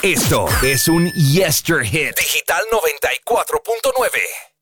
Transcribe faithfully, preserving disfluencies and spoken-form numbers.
Esto es un Yester Hit Digital noventa y cuatro punto nueve.